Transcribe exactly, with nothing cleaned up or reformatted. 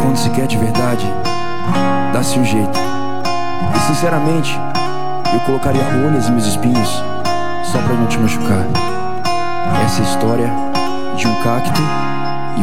quando se quer de verdade, dá-se um jeito. E sinceramente, eu colocaria rolhas em meus espinhos só pra não te machucar. Essa é a história de um cacto